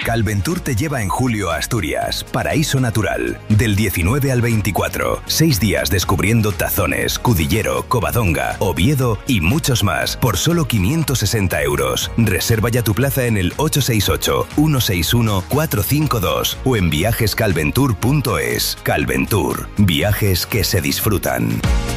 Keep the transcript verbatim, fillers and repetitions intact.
Calventur te lleva en julio a Asturias, paraíso natural, del diecinueve al veinticuatro. Seis días descubriendo Tazones, Cudillero, Covadonga, Oviedo y muchos más por solo quinientos sesenta euros. Reserva ya tu plaza en el ocho seis ocho, uno seis uno, cuatro cinco dos o en viajes calventur punto es. Calventur, viajes que se disfrutan.